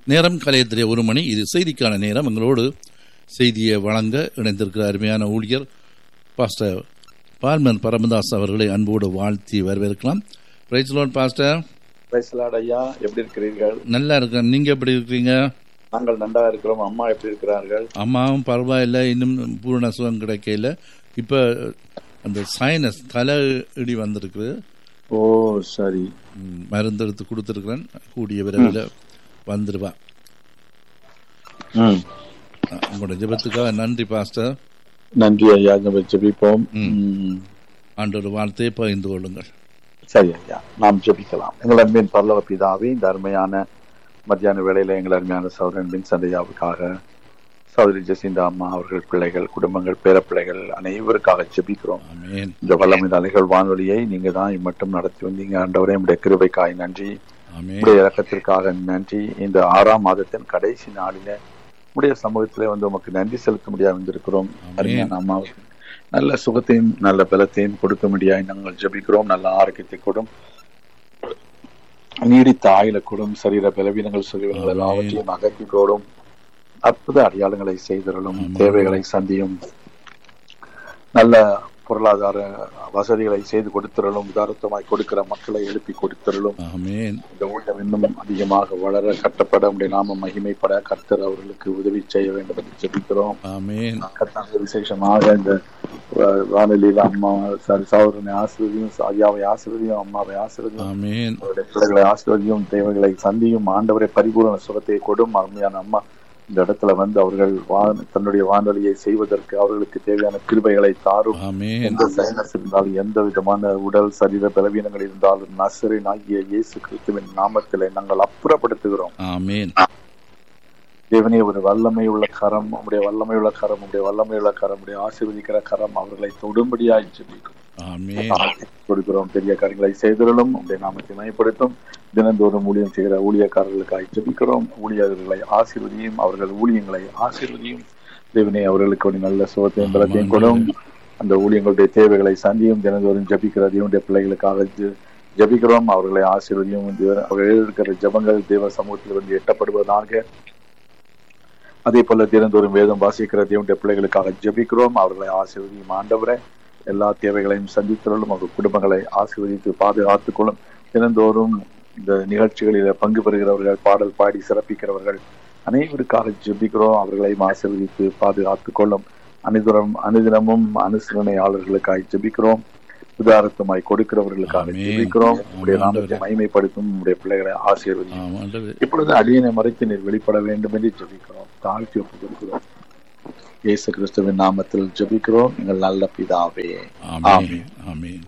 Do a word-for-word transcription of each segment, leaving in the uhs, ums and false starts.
நேரம் கலையத்திலே ஒரு மணி. இது செய்திக்கான நேரம். எங்களோடு செய்தியை வழங்க இணைந்திருக்கிற அருமையான ஊழியர் பாஸ்டர் பால்மன் பரமதாஸ் அவர்களை அன்போடு வாழ்த்தி வரவேற்கலாம். Price Lord pastor. Price Lord ஐயா, எப்படி இருக்கிறீர்கள்? நல்லா இருக்கிறேன். நீங்க எப்படி இருக்கிறீங்க? நாங்கள் நன்றா இருக்கிறோம். அம்மா எப்படி இருக்கிறார்கள்? அம்மாவும் பரவாயில்ல, இன்னும் பூர்ண சுகம் கிடைக்கல. இப்ப அந்த சைனஸ் தலை இடி வந்திருக்கு. ஓ சரி. மருந்து எடுத்து கொடுத்துருக்கிறேன். கூடிய விரைவில் வந்துடுவா. உங்களோட ஜெபத்துக்காக நன்றி பாஸ்டர். நன்றி ஐயா. ஜெபிப்போம். ஆண்டோட வாழ்த்தையை பகிர்ந்து கொள்ளுங்கள். சரி ஐயா, நாம் ஜெபிக்கலாம். எங்கள் அன்பின் பரலோக பிதாவே, இந்த அருமையான மத்தியான வேளையில எங்கள் அருமையான சகோதரன் பின் சந்தையாவுக்காக, சகோதரி ஜெசிந்தா அம்மா அவர்கள் பிள்ளைகள், குடும்பங்கள், பேரப்பிள்ளைகள் அனைவருக்காக ஜெபிக்கிறோம். இந்த வல்லமை அலைகள் வானொலியை நீங்க தான் மட்டும் நடத்தி வந்தீங்க ஆண்டவரே. உடைய கிருபைக்காய் நன்றி, உடைய இறக்கத்திற்காக நன்றி. இந்த ஆறாம் மாதத்தின் கடைசி நாளில உடைய சமூகத்திலே வந்து உமக்கு நன்றி செலுத்த முடியாது வந்திருக்கிறோம். அருமையான அம்மாவுக்கு நல்ல சுகத்தையும் நல்ல பலத்தையும் கொடுக்க முடியாது நாங்கள் ஜெபிக்கிறோம். நல்ல ஆரோக்கியத்தை கொடும், நீடித்த ஆயுள கூடும், சரீர பலவீனங்கள் சொல்லிவங்கள் எல்லாவற்றையும் அகற்றி கூடும், அற்புத அடையாளங்களை செய்தரலும், தேவைகளை சந்தியும், நல்ல பொருளாதார வசதிகளை செய்து கொடுத்திரலும், உதாரணமாய் கொடுக்கிற மக்களை எழுப்பி கொடுத்திரலும். இந்த ஊட்டம் இன்னும் அதிகமாக வளர, கட்டப்பட, உடைய நாம மகிமைப்பட கர்த்தர் அவர்களுக்கு உதவி செய்ய வேண்டும் என்று ஜெபிக்கிறோம். விசேஷமாக இந்த வானொலியில அம்மா சாரி சகோதரனை ஆசீர்வதியும், ஐயாவை ஆசீர்வதியும், அம்மாவை ஆசீர்வதியும், அவருடைய பிள்ளைகளை ஆசீர்வதியும், தேவைகளை சந்தியும், ஆண்டவரை பரிபூரண சுகத்தை கொடும். அருமையான அம்மா இந்த இடத்துல வந்து அவர்கள் தன்னுடைய வானொலியை செய்வதற்கு அவர்களுக்கு தேவையான கிருபைகளை தாரும். எந்த சைனஸ் இருந்தாலும், எந்த விதமான உடல் சரீர பலவீனங்கள் இருந்தாலும், நசரேன் ஆகிய இயேசு கிறிஸ்துவின் நாமத்திலே நாங்கள் அப்புறப்படுத்துகிறோம். தேவனே, ஒரு வல்லமை உள்ள கரம், உடைய வல்லமை உள்ள கரம், உடைய வல்லமை உள்ள கரம், உடைய ஆசீர்வதிக்கிற கரம் அவர்களை தொடும்படியாய் ஜெபிக்கும் கொடுக்கிறோம். பெரிய காரியங்களை செய்தலும் உடைய நாமத்தை மையப்படுத்தும். தினந்தோறும் ஊழியம் செய்கிற ஊழியக்காரர்களுக்காக ஜெபிக்கிறோம். ஊழியர்களை ஆசீர்வதியும், அவர்கள் ஊழியங்களை ஆசீர்வதியும். தேவனே, அவர்களுக்கு ஒரு நல்ல சுகத்தையும் பலத்தையும் கொடும். அந்த ஊழியங்களுடைய தேவைகளை சந்தியும். தினந்தோறும் ஜெபிக்கிற தேவனுடைய பிள்ளைகளுக்காக ஜெபிக்கிறோம். அவர்களை ஆசீர்வதியும். அவர்கள் இருக்கிற ஜெபங்கள் தேவ சமூகத்தில் வந்து எட்டப்படுவதாக. அதே போல தினந்தோறும் வேதம் வாசிக்கிற தேவனுடைய பிள்ளைகளுக்காக ஜெபிக்கிறோம். அவர்களை ஆசீர்வதியும். ஆண்டவரை எல்லா தேவைகளையும் சந்தித்தலும், அவர்கள் குடும்பங்களை ஆசீர்வதித்து பாதுகாத்துக் கொள்ளும். தினந்தோறும் இந்த நிகழ்ச்சிகளில் பங்கு பெறுகிறவர்கள், பாடல் பாடி சிறப்பிக்கிறவர்கள் அனைவருக்காக ஜெபிக்கிறோம். அவர்களையும் ஆசீர்வதித்து பாதுகாத்துக் கொள்ளும். அனுதினம் அனுதினமும் அனுசரணையாளர்களுக்காக ஜெபிக்கிறோம். உதாரணமாய் கொடுக்கிறவர்களுக்காக ஜெபிக்கிறோம். உடைய நாமத்தை மகிமைப்படுத்தும் உடைய பிள்ளைகளை ஆசீர்வதியும். இப்பொழுது அடியனை மறைத்து நீர் வெளிப்பட வேண்டும் என்று ஜெபிக்கிறோம். தாழ்த்தி ஒப்புக் கொடுக்கிறோம். இயேசு கிறிஸ்துவின் நாமத்தில் ஜெபிக்கிறோம் எங்கள் நல்ல பிதாவே, ஆமென்.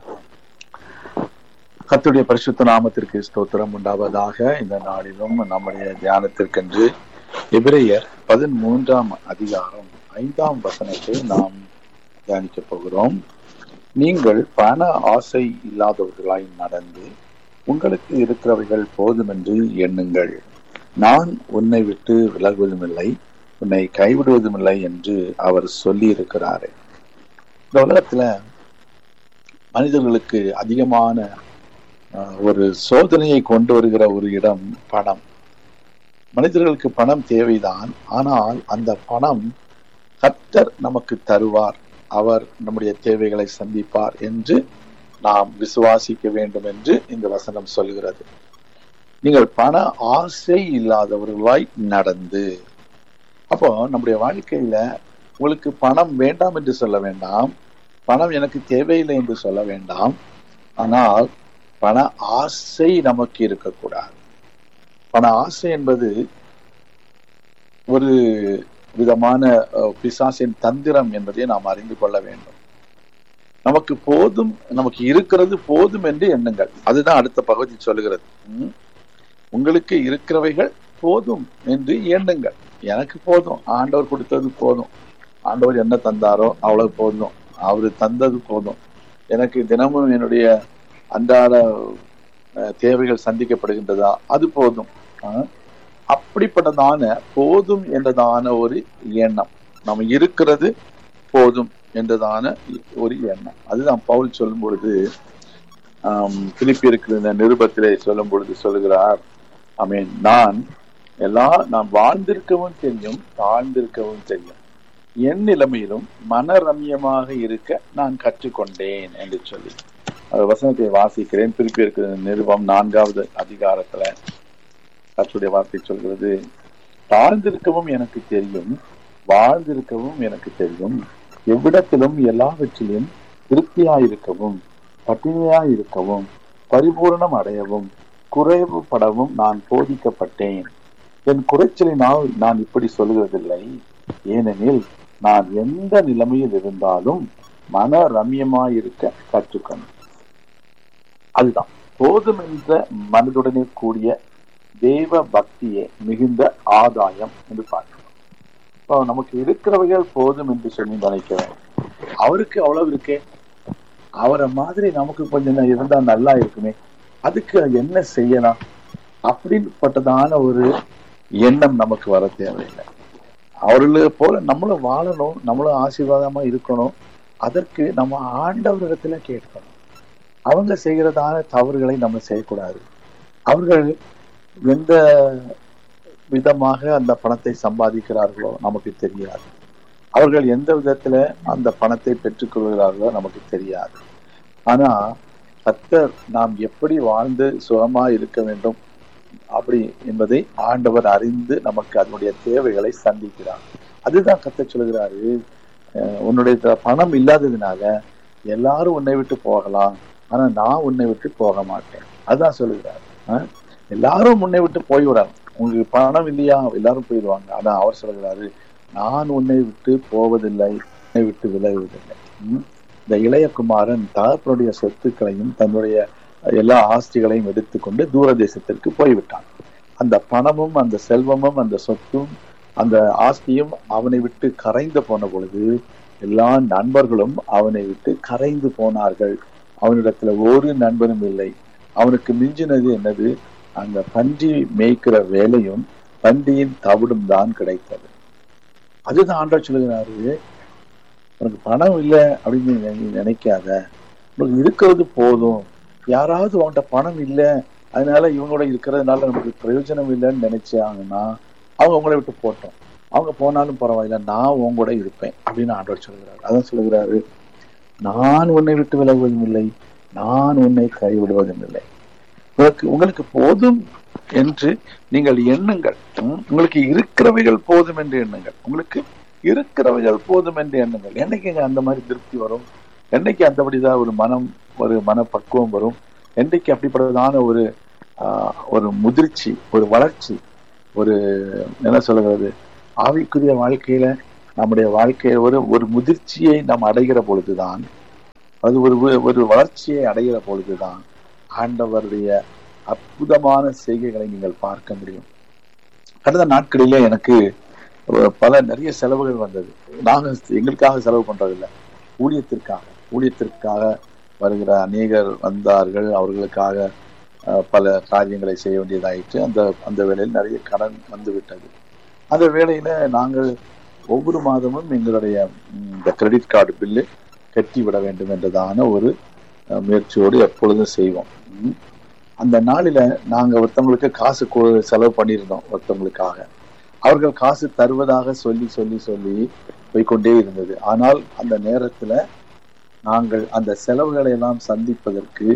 கர்த்தருடைய பரிசுத்த நாமத்திற்கு ஸ்தோத்திரம் உண்டாவதாக. இந்த நாளிலும் நம்முடைய தியானத்திற்கென்று எபிரேயர் பதிமூன்றாம் அதிகாரம் ஐந்தாம் வசனத்தை நாம் தியானிக்க போகிறோம். நீங்கள் பண ஆசை இல்லாதவர்களாய் நடந்து உங்களுக்கு இருக்கிறவைகள் போதும் என்று எண்ணுங்கள். நான் உன்னை விட்டு விலகுவதுமில்லை, உன்னை கைவிடுவதும் இல்லை என்று அவர் சொல்லி இருக்கிறாரு. இந்த உலகத்துல மனிதர்களுக்கு அதிகமான ஒரு சோதனையை கொண்டு வருகிற ஒரு இடம் பணம். மனிதர்களுக்கு பணம் தேவைதான். ஆனால் அந்த பணம் கர்த்தர் நமக்கு தருவார், அவர் நம்முடைய தேவைகளை சந்திப்பார் என்று நாம் விசுவாசிக்க வேண்டும் என்று இந்த வசனம் சொல்கிறது. நீங்கள் பண ஆசை இல்லாதவர்களாய் நடந்து. அப்போ நம்முடைய வாழ்க்கையில உங்களுக்கு பணம் வேண்டாம் என்று சொல்ல வேண்டாம், பணம் எனக்கு தேவையில்லை என்று சொல்ல வேண்டாம். ஆனால் பண ஆசை நமக்கு இருக்கக்கூடாது. பண ஆசை என்பது ஒரு விதமான பிசாசின் தந்திரம் என்பதை நாம் அறிந்து கொள்ள வேண்டும். நமக்கு போதும், நமக்கு இருக்கிறது போதும் என்று எண்ணுங்கள். அதுதான் அடுத்த பகுதி சொல்லுகிறது. உங்களுக்கு இருக்கிறவைகள் போதும் என்று எண்ணுங்கள். எனக்கு போதும், ஆண்டவர் கொடுத்தது போதும், ஆண்டவர் என்ன தந்தாரோ அவ்வளவு போதும், அவரு தந்தது போதும், எனக்கு தினமும் என்னுடைய அன்றாட தேவைகள் சந்திக்கப்படுகின்றதா, அது போதும். அப்படிப்பட்டதான போதும் என்றதான ஒரு எண்ணம், நம்ம இருக்கிறது போதும் என்றதான ஒரு எண்ணம், அதுதான் பவுல் சொல்லும் பொழுது ஆஹ் பிலிப்பியருக்கு இந்த நிருபத்திலே சொல்லும் பொழுது சொல்லுகிறார், ஆமென், நான் எல்லா நான் வாழ்ந்திருக்கவும் தெரியும், தாழ்ந்திருக்கவும் தெரியும். என் நிலைமையிலும் மனரம்யமாக இருக்க நான் கற்றுக்கொண்டேன் என்று சொல்லி வசனத்தை வாசிக்கிறேன். திருப்பி இருக்கிற நிருபம் நான்காவது அதிகாரத்துல கர்த்தருடைய வார்த்தை சொல்கிறது, தாழ்ந்திருக்கவும் எனக்கு தெரியும், வாழ்ந்திருக்கவும் எனக்கு தெரியும். எவ்விடத்திலும் எல்லாவற்றிலும் திருப்தியாயிருக்கவும், பட்டினியாயிருக்கவும், பரிபூரணம் அடையவும், குறைவுபடவும் நான் போதிக்கப்பட்டேன். என் குறைச்சலினால் நான் இப்படி சொல்லுவதில்லை, ஏனெனில் நான் எந்த நிலைமையில் இருந்தாலும் மன ரம்யமாயிருக்க கற்றுக்கணும். அதுதான் போதும் என்ற மனதுடனே கூடிய தேவ பக்தியே மிகுந்த ஆதாயம் என்று பார்க்கிறோம். இப்போ நமக்கு இருக்கிறவைகள் போதும் என்று சொல்லி நினைக்கிறேன். அவருக்கு அவ்வளவு இருக்கே, அவரை மாதிரி நமக்கு கொஞ்சம் இருந்தா நல்லா இருக்குமே, அதுக்கு என்ன செய்யலாம் அப்படிப்பட்டதான ஒரு எண்ணம் நமக்கு வர தேவையில்லை. அவர்களை போல நம்மளும் வாழணும், நம்மளும் ஆசீர்வாதமா இருக்கணும். அதற்கு நம்ம ஆண்டவரிடத்துல கேட்கணும். அவங்க செய்கிறதான தவறுகளை நம்ம செய்யக்கூடாது. அவர்கள் எந்த விதமாக அந்த பணத்தை சம்பாதிக்கிறார்களோ நமக்கு தெரியாது. அவர்கள் எந்த விதத்துல அந்த பணத்தை பெற்றுக் கொள்கிறார்களோ நமக்கு தெரியாது. ஆனா கர்த்தர் நாம் எப்படி வாழ்ந்து சுகமா இருக்க வேண்டும் அப்படி என்பதை ஆண்டவர் அறிந்து நமக்கு அதனுடைய தேவைகளை சந்திக்கிறார். அதுதான் கர்த்தர் சொல்கிறாரு, உன்னுடைய பணம் இல்லாததுனால எல்லாரும் உன்னை விட்டு போகலாம், ஆனா நான் உன்னை விட்டு போக மாட்டேன். அதுதான் சொல்லுகிறார். எல்லாரும் உன்னை விட்டு போய்விடாங்க, உங்களுக்கு பணம் இல்லையா எல்லாரும் போயிடுவாங்க. ஆனா அவர் சொல்கிறாரு, நான் உன்னை விட்டு போவதில்லை, உன்னை விட்டு விலகுவதில்லை. இந்த இளையகுமாரன் தகப்பனுடைய சொத்துக்களையும் தன்னுடைய எல்லா ஆஸ்திகளையும் எடுத்துக்கொண்டு தூர தேசத்திற்கு போய்விட்டான். அந்த பணமும் அந்த செல்வமும் அந்த சொத்தும் அந்த ஆஸ்தியும் அவனை விட்டு கரைந்து போன பொழுது எல்லா நண்பர்களும் அவனை விட்டு கரைந்து போனார்கள். அவனிடத்துல ஒரு நண்பனும் இல்லை. அவனுக்கு மிஞ்சினது என்னது? அந்த பன்றி மேய்க்கிற வேலையும் பன்றியின் தவிடும் தான் கிடைத்தது. அதுதான் ஆண்டவர் சொல்லுகிறாரு, உனக்கு பணம் இல்லை அப்படின்னு நினைக்காத, உனக்கு இருக்கிறது போதும். யாராவது உன்கிட்ட பணம் இல்லை அதனால இவங்களோட இருக்கிறதுனால நமக்கு பிரயோஜனம் இல்லைன்னு நினைச்சாங்கன்னா அவங்க உங்களை விட்டு போட்டோம், அவங்க போனாலும் பரவாயில்ல, நான் உங்க கூட இருப்பேன் அப்படின்னு ஆண்டவர் சொல்லுகிறாரு. அதான் சொல்லுகிறாரு, நான் உன்னை விட்டு விலகுவதும் இல்லை, நான் உன்னை கைவிடுவதும் இல்லை. உங்களுக்கு உங்களுக்கு போதும் என்று நீங்கள் எண்ணுங்கள். உங்களுக்கு இருக்கிறவைகள் போதும் என்று எண்ணுங்கள். உங்களுக்கு இருக்கிறவைகள் போதும் என்று எண்ணுங்கள். என்னைக்கு அந்த மாதிரி திருப்தி வரும்? என்னைக்கு அந்தபடிதான் ஒரு மனம், ஒரு மனப்பக்குவம் வரும்? என்னைக்கு அப்படிப்பட்டதான ஒரு ஆஹ் ஒரு முதிர்ச்சி, ஒரு வளர்ச்சி, ஒரு என்ன சொல்லுகிறது, ஆவிக்குரிய வாழ்க்கையில நம்முடைய வாழ்க்கையை ஒரு ஒரு முதிர்ச்சியை நாம் அடைகிற பொழுதுதான், அது ஒரு ஒரு வளர்ச்சியை அடைகிற பொழுதுதான் ஆண்டவருடைய அற்புதமான செய்கைகளை நீங்கள் பார்க்க முடியும். கடந்த நாட்களிலே எனக்கு பல நிறைய செலவுகள் வந்தது. நாங்கள் எங்களுக்காக செலவு பண்றதில்லை, ஊழியத்திற்காக ஊழியத்திற்காக வருகிற அநேகர் வந்தார்கள். அவர்களுக்காக பல காரியங்களை செய்ய வேண்டியதாயிற்று. அந்த அந்த வேளையில் நிறைய கடன் வந்து விட்டது. அந்த வேளையில நாங்கள் ஒவ்வொரு மாதமும் எங்களுடைய இந்த கிரெடிட் கார்டு பில்லு கட்டி விட வேண்டும் என்றதான ஒரு முயற்சியோடு எப்பொழுதும் செய்வோம். அந்த நாளில நாங்க ஒருத்தவங்களுக்கு காசு செலவு பண்ணியிருந்தோம். ஒருத்தவங்களுக்காக அவர்கள் காசு தருவதாக சொல்லி சொல்லி சொல்லி போய்கொண்டே இருந்தது. ஆனால் அந்த நேரத்துல நாங்கள் அந்த செலவுகளை எல்லாம் சந்திப்பதற்கு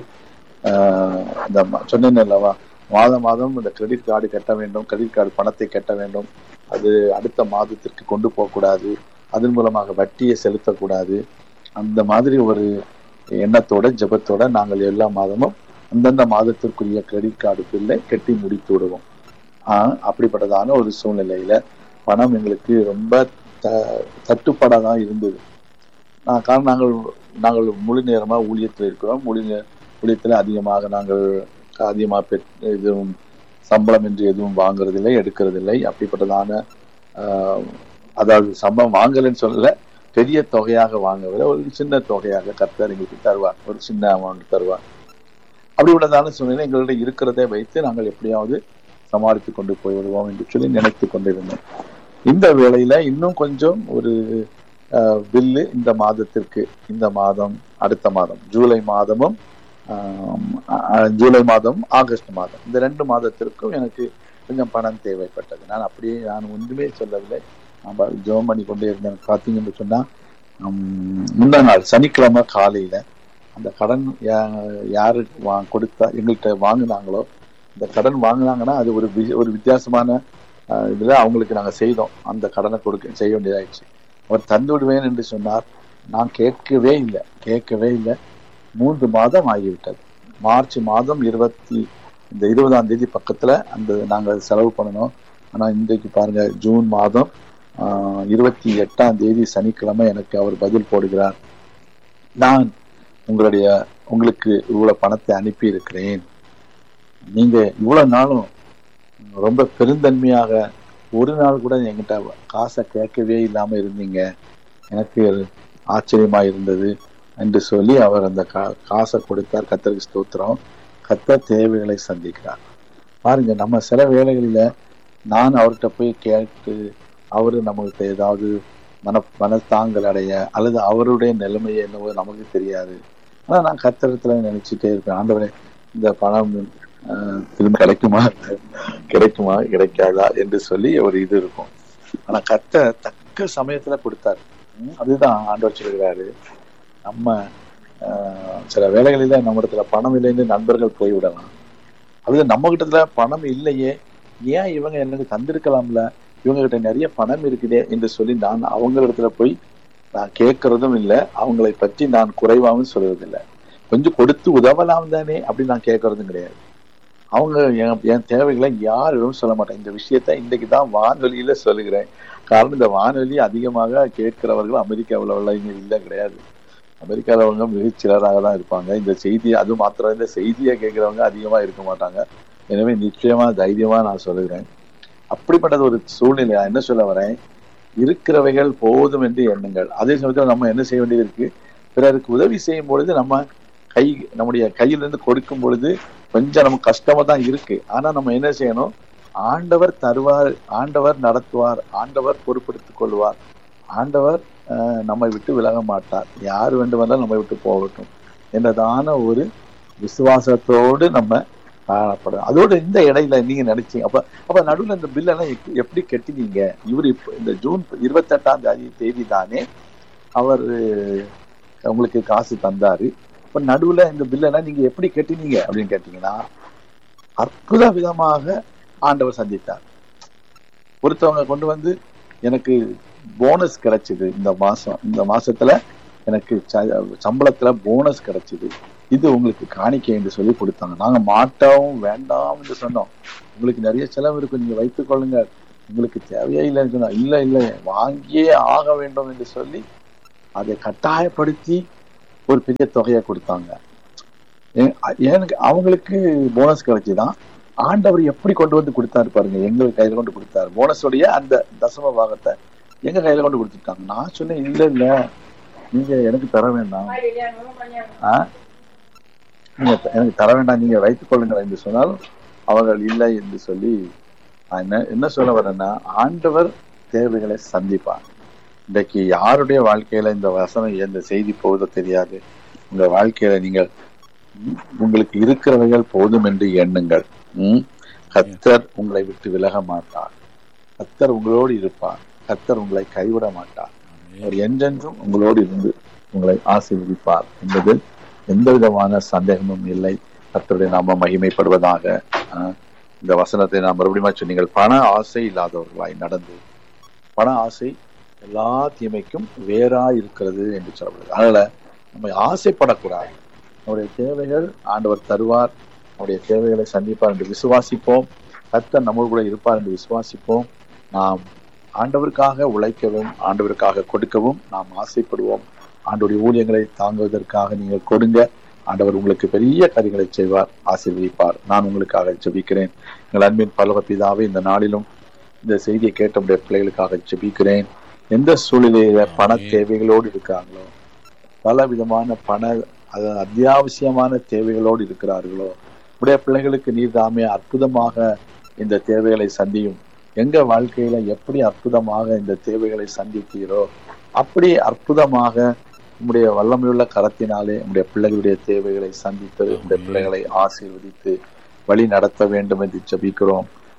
ஆஹ் இந்த சொன்னேன் அல்லவா, மாதம் மாதம் இந்த கிரெடிட் கார்டு கட்ட வேண்டும், கிரெடிட் கார்டு பணத்தை கட்ட வேண்டும், அது அடுத்த மாதத்திற்கு கொண்டு போகக்கூடாது, அதன் மூலமாக வட்டியை செலுத்தக்கூடாது. அந்த மாதிரி ஒரு எண்ணத்தோட ஜெபத்தோட நாங்கள் எல்லா மாதமும் அந்தந்த மாதத்திற்குரிய கிரெடிட் கார்டு பில்லை கட்டி முடித்து விடுவோம். ஆஹ் அப்படிப்பட்டதான ஒரு சூழ்நிலையில பணம் எங்களுக்கு ரொம்ப த தட்டுப்பாடாதான் இருந்தது. காரணம் நாங்கள் நாங்கள் முழு நேரமா ஊழியத்தில் இருக்கிறோம். முழு ஊழியத்துல அதிகமாக நாங்கள் அதிகமாக பெ எதுவும் சம்பளம் என்று எதுவும் வாங்குறதில்லை, எடுக்கிறதில்லை. அப்படிப்பட்டதான ஆஹ் அதாவது சம்பளம் வாங்கலன்னு சொல்லல, பெரிய தொகையாக வாங்கவில்லை, ஒரு சின்ன தொகையாக கர்த்தர் எங்களுக்கு தருவார், ஒரு சின்ன அமௌண்ட் தருவார். அப்படிப்பட்டதான சூழ்நிலை எங்களுடைய இருக்கிறதை வைத்து நாங்கள் எப்படியாவது சமாளித்து கொண்டு போய்விடுவோம் என்று சொல்லி நினைத்து கொண்டிருந்தோம். இந்த வேளையில இன்னும் கொஞ்சம் ஒரு பில்லு இந்த மாதத்திற்கு, இந்த மாதம் அடுத்த மாதம் ஜூலை மாதமும் ஜூலை மாதம் ஆகஸ்ட் மாதம் இந்த ரெண்டு மாதத்திற்கும் எனக்கு கொஞ்சம் பணம் தேவைப்பட்டது. நான் அப்படியே நான் ஒன்றுமே சொல்லவில்லை, நான் ஜெபம் பண்ணி கொண்டே இருந்தேன். பார்த்தீங்கன்னு சொன்னா முந்தா நாள் சனிக்கிழமை காலையில அந்த கடன் யாருக்கு வா கொடுத்தா எங்கள்கிட்ட வாங்கினாங்களோ, இந்த கடன் வாங்கினாங்கன்னா அது ஒரு ஒரு வித்தியாசமான இதுல அவங்களுக்கு நாங்க செய்தோம். அந்த கடனை கொடுக்க செய்ய வேண்டியதாயிடுச்சு. அவர் தந்து விடுவேன் என்று சொன்னார். நான் கேட்கவே இல்லை கேட்கவே இல்லை மூன்று மாதம் ஆகிவிட்டது. மார்ச் மாதம் இருபத்தி இந்த இருபதாம் தேதி பக்கத்துல அந்த நாங்க செலவு பண்ணணும். ஆனா இன்றைக்கு பாருங்க ஜூன் மாதம் ஆஹ் இருபத்தி எட்டாம் தேதி சனிக்கிழமை எனக்கு அவர் பதில் போடுகிறார். நான் உங்களுடைய உங்களுக்கு இவ்வளவு பணத்தை அனுப்பி இருக்கிறேன், நீங்க இவ்வளவு நாளும் ரொம்ப பெருந்தன்மையாக ஒரு நாள் கூட என்கிட்ட காசை கேட்கவே இல்லாம இருந்தீங்க, எனக்கு ஆச்சரியமா இருந்தது என்று சொல்லி அவர் அந்த கா காசை கொடுத்தார். கர்த்தருக்கு ஸ்தோத்திரம். கர்த்தர் தேவைகளை சந்திக்கிறார். பாருங்க, நம்ம சில வேளைகளில நான் அவர்கிட்ட போய் கேட்டு அவரு நம்மகிட்ட ஏதாவது மன மனத்தாங்கல் அடைய அல்லது அவருடைய நிலைமையை என்னவோ நமக்கு தெரியாது. ஆனா நான் கர்த்தரத்துல நினைச்சுட்டே இருப்பேன், ஆண்டவரே இந்த பணம் ஆஹ் திரும்ப கிடைக்குமா கிடைக்குமா கிடைக்காதா என்று சொல்லி ஒரு இது இருக்கும். ஆனா கர்த்தர் தக்க சமயத்துல கொடுத்தாரு. அதுதான் ஆண்டவர் சொல்கிறாரு. நம்ம ஆஹ் சில வேளைகளில நம்ம இடத்துல பணம் இல்லைன்னு நண்பர்கள் போய்விடலாம், அல்லது நம்ம கிட்டத்துல பணம் இல்லையே, ஏன் இவங்க எனக்கு தந்திருக்கலாம்ல, இவங்க கிட்ட நிறைய பணம் இருக்குதே என்று சொல்லி நான் அவங்க இடத்துல போய் நான் கேட்கறதும் இல்லை, அவங்களை பற்றி நான் குறைவாகவும் சொல்றதில்லை. கொஞ்சம் கொடுத்து உதவலாம் தானே அப்படின்னு நான் கேட்கறதும் கிடையாது. அவங்க என் தேவைகளை யாரிடம் சொல்ல மாட்டேன். இந்த விஷயத்த இன்னைக்கு தான் வானொலியில சொல்லுகிறேன். காரணம், இந்த வானொலி அதிகமாக கேட்கிறவர்கள் அமெரிக்காவில் உள்ளவங்க இல்லை கிடையாது. அமெரிக்காவில் உள்ளவங்க மிகச்சிலராக தான் இருப்பாங்க. இந்த செய்தி அது மாத்திரம் இந்த செய்தியை கேட்கிறவங்க அதிகமா இருக்க மாட்டாங்க. எனவே நிச்சயமா தைரியமா நான் சொல்லுகிறேன். அப்படிப்பட்டது ஒரு சூழ்நிலை. என்ன சொல்ல வரேன், இருக்கிறவைகள் போதும் என்று எண்ணுங்கள். அதே சமயத்தில் நம்ம என்ன செய்ய வேண்டியது இருக்கு, பிறருக்கு உதவி செய்யும் பொழுது நம்ம கை நம்முடைய கையிலிருந்து கொடுக்கும் பொழுது கொஞ்சம் நமக்கு கஷ்டமா தான் இருக்கு. ஆனா நம்ம என்ன செய்யணும், ஆண்டவர் தருவார், ஆண்டவர் நடத்துவார், ஆண்டவர் பொறுப்படுத்திக் கொள்வார், ஆண்டவர் அஹ் நம்மை விட்டு விலக மாட்டார், யார் வேண்டுமென்றாலும் நம்மை விட்டு போகட்டும் என்றதான ஒரு விசுவாசத்தோடு நம்ம காணப்படும். அதோடு இந்த இடையில நீங்க நினைச்சீங்க அப்ப அப்ப நடுவில் இந்த பில்லெல்லாம் எப்படி கட்டினீங்க? இவர் இப்ப இந்த ஜூன் இருபத்தி எட்டாம் தேதி தேதி தானே அவர் உங்களுக்கு காசு தந்தாரு. இப்ப நடுவுல இந்த பில்லெல்லாம் நீங்க எப்படி கட்டினீங்க அப்படின்னு கேட்டீங்கன்னா, அற்புத விதமாக ஆண்டவர் சந்தித்தார். ஒருத்தவங்க கொண்டு வந்து எனக்கு போனஸ் கிடைச்சது, இந்த மாசம் இந்த மாசத்துல எனக்கு சம்பளத்துல போனஸ் கிடைச்சது, இது உங்களுக்கு காணிக்கை என்று சொல்லி கொடுத்தாங்க. நாங்க மாட்டோம் வேண்டாம் என்று சொன்னோம். உங்களுக்கு நிறைய செலவு இருக்கு, நீங்க வைத்துக் கொள்ளுங்க, உங்களுக்கு தேவையே இல்லைன்னு சொன்னா, இல்ல இல்ல வாங்கியே ஆக வேண்டும் என்று சொல்லி அதை கட்டாயப்படுத்தி ஒரு பெரிய தொகையை கொடுத்தாங்க. எனக்கு அவங்களுக்கு போனஸ் கிடைச்சுதான். ஆண்டவர் எப்படி கொண்டு வந்து கொடுத்தாரு பாருங்க, எங்களுக்கு கையில கொண்டு கொடுத்தாரு. போனஸோடைய அந்த தசம பாகத்தை எங்க கையில கொண்டு கொடுத்துட்டாங்க. நான் சொன்னேன், இல்ல இல்ல நீங்க எனக்கு தர வேண்டாம், ஆஹ் நீங்க எனக்கு தர வேண்டாம், நீங்க வைத்துக் கொள்ளுங்கள் என்று சொன்னாலும் அவர்கள் இல்லை என்று சொல்லி நான் என்ன என்ன சொல்ல வரேன்னா, ஆண்டவர் தேவைகளை சந்திப்பார். இன்றைக்கு யாருடைய வாழ்க்கையில இந்த வசனம் இந்த செய்தி போகுதோ தெரியாது. உங்க வாழ்க்கையில நீங்கள் உங்களுக்கு இருக்கிறவைகள் போதும் என்று எண்ணுங்கள். உம் கர்த்தர் உங்களை விட்டு விலக மாட்டார், கர்த்தர் உங்களோடு இருப்பார், கர்த்தர் உங்களை கைவிட மாட்டார், அவர் என்றென்றும் உங்களோடு இருந்து உங்களை ஆசீர்வதிப்பார் என்பது எந்த விதமான சந்தேகமும் இல்லை. கர்த்தருடைய நாம மகிமைப்படுவதாக. இந்த வசனத்தை நான் மறுபடியும் சொன்னீங்கள், பண ஆசை இல்லாதவர்களாய் நடந்து, பண ஆசை எல்லா தீமைக்கும் வேறா இருக்கிறது என்று சொல்லப்படுது. அதனால நம்ம ஆசைப்படக்கூடாது. நம்முடைய தேவைகள் ஆண்டவர் தருவார், நம்முடைய தேவைகளை சந்திப்பார் என்று விசுவாசிப்போம். கர்த்தர் நம்மோடு கூட இருப்பார் என்று விசுவாசிப்போம். நாம் ஆண்டவருக்காக உழைக்கவும் ஆண்டவருக்காக கொடுக்கவும் நாம் ஆசைப்படுவோம். ஆண்டவருடைய ஊழியங்களை தாங்குவதற்காக நீங்கள் கொடுங்க. ஆண்டவர் உங்களுக்கு பெரிய காரியங்களை செய்வார், ஆசீர்வதிப்பார். நான் உங்களுக்காக ஜெபிக்கிறேன். எங்கள் அன்பின் பரலோக பிதாவே, இந்த நாளிலும் இந்த செய்தியை கேட்ட உடைய பிள்ளைகளுக்காக ஜெபிக்கிறேன். எந்த சூழ்நிலையில பண தேவைகளோடு இருக்காங்களோ, பல விதமான பண அத்தியாவசியமான தேவைகளோடு இருக்கிறார்களோ, உடைய பிள்ளைகளுக்கு நீர் தாமே அற்புதமாக இந்த தேவைகளை சந்தியும். எங்க வாழ்க்கையில எப்படி அற்புதமாக இந்த தேவைகளை சந்தித்தீரோ அப்படி அற்புதமாக உம்முடைய வல்லமையுள்ள கரத்தினாலே உம்முடைய பிள்ளைகளுடைய தேவைகளை சந்தித்து உம்முடைய பிள்ளைகளை ஆசீர்வதித்து வழி நடத்த வேண்டும் என்று ஜெபிக்கிறோம்.